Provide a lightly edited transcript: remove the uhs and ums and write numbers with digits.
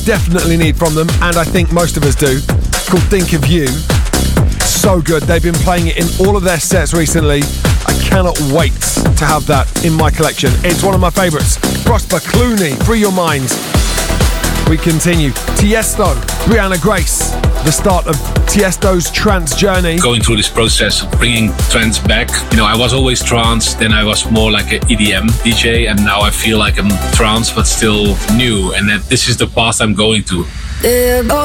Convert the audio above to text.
definitely need from them, and I think most of us do. It's called Think of You. So good. They've been playing it in all of their sets recently. I cannot wait to have that in my collection. It's one of my favourites. Prosper Clooney, Free Your Mind. We continue. Tiesto, Brianna Grace. The start of Tiesto's trance journey. Going through this process of bringing trance back. You know, I was always trance, then I was more like an EDM DJ, and now I feel like I'm trance but still new, and that this is the path I'm going to.